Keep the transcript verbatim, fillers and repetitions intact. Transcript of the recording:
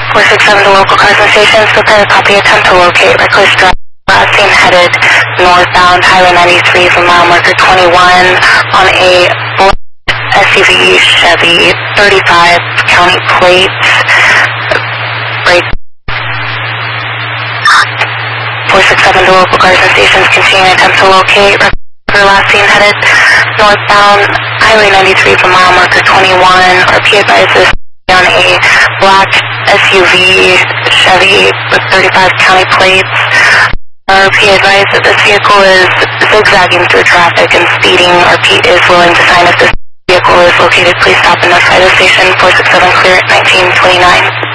four six seven to local cars and stations. Prepare a copy. Attempt to locate reckless driver. Last seen headed northbound Highway ninety-three from mile marker twenty-one on a S U V Chevy thirty-five county plates. Break. four six seven to local cars and stations. Continuing attempt to locate. Reckless last seen headed northbound Highway ninety-three from mile marker twenty-one. R P advises on a black S U V Chevy with thirty-five county plates. R P advised that this vehicle is zigzagging through traffic and speeding. R P is willing to sign if this vehicle is located. Please stop and notify the station. four six seven clear at nineteen twenty-nine.